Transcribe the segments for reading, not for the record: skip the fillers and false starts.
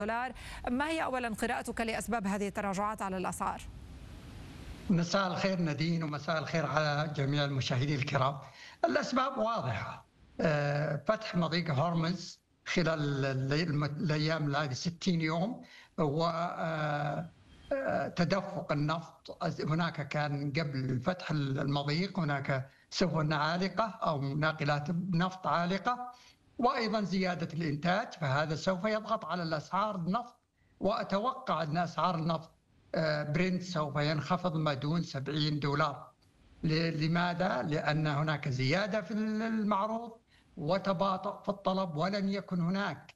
دولار. ما هي أولا قراءتك لأسباب هذه التراجعات على الأسعار؟ مساء الخير نادين، ومساء الخير على جميع المشاهدين الكرام. الأسباب واضحة. فتح مضيق هرمز خلال الأيام هذه 60 يوم، وتدفق النفط. هناك كان قبل فتح المضيق هناك سفن عالقة أو ناقلات نفط عالقة، وأيضا زيادة الإنتاج، فهذا سوف يضغط على الأسعار النفط. وأتوقع أن أسعار النفط برنت سوف ينخفض ما دون $70. لماذا؟ لأن هناك زيادة في المعروض وتباطؤ في الطلب، ولن يكن هناك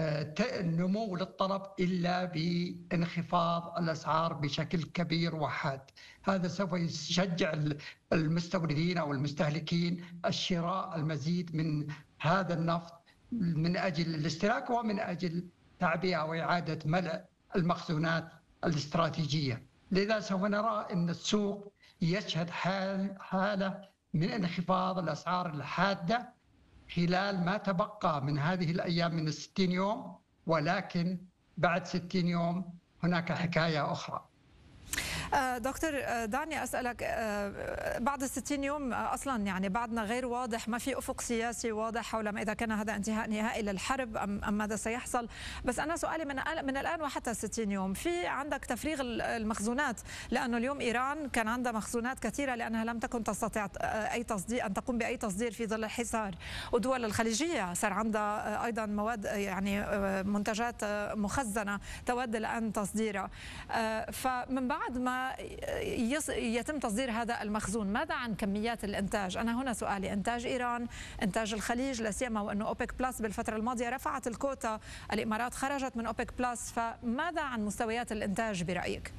نمو للطلب إلا بانخفاض الأسعار بشكل كبير وحاد. هذا سوف يشجع المستوردين أو المستهلكين الشراء المزيد من هذا النفط من أجل الاستهلاك ومن أجل تعبئة وإعادة ملء المخزونات الاستراتيجية. لذا سوف نرى أن السوق يشهد حالة من انخفاض الأسعار الحادة خلال ما تبقى من هذه الأيام من 60 يوم، ولكن بعد 60 يوم هناك حكاية أخرى. دكتور، دعني أسألك، بعد 60 يوم أصلا يعني بعدنا غير واضح، ما في أفق سياسي واضح حول ما إذا كان هذا انتهاء نهائي للحرب أم ماذا سيحصل. بس أنا سؤالي من الآن وحتى 60 يوم، في عندك تفريغ المخزونات؟ لأنه اليوم إيران كان عندها مخزونات كثيرة لأنها لم تكن تستطيع أي تصدير أن تقوم بأي تصدير في ظل الحصار، والدول الخليجية صار عندها أيضا مواد يعني منتجات مخزنة تود الآن تصديرها. فمن بعد ما يتم تصدير هذا المخزون، ماذا عن كميات الإنتاج؟ أنا هنا سؤالي، إنتاج إيران، إنتاج الخليج، لا سيما وأنه أوبك بلس بالفترة الماضية رفعت الكوتا، الإمارات خرجت من أوبك بلس، فماذا عن مستويات الإنتاج برأيك؟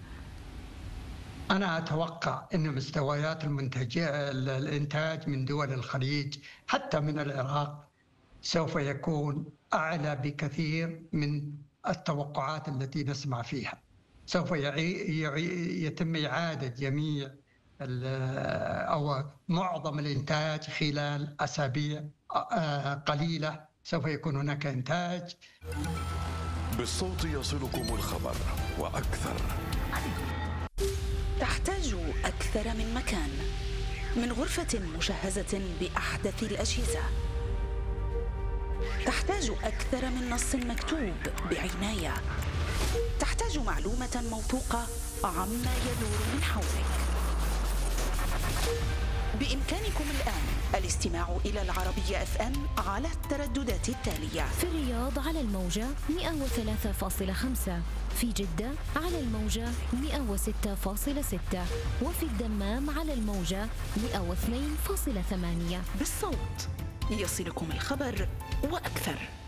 أنا أتوقع أن مستويات الإنتاج من دول الخليج حتى من العراق سوف يكون أعلى بكثير من التوقعات التي نسمع فيها. سوف يتم إعادة جميع أو معظم الإنتاج خلال أسابيع قليلة. سوف يكون هناك إنتاج. بالصوت يصلكم الخبر وأكثر. تحتاج أكثر من مكان، من غرفة مجهزة بأحدث الأجهزة. تحتاج أكثر من نص مكتوب بعناية. تحتاج معلومة موثوقة عما يدور من حولك. بإمكانكم الآن الاستماع إلى العربية FM على الترددات التالية: في الرياض على الموجة 103.5، في جدة على الموجة 106.6، وفي الدمام على الموجة 102.8. بالصوت يصلكم الخبر وأكثر.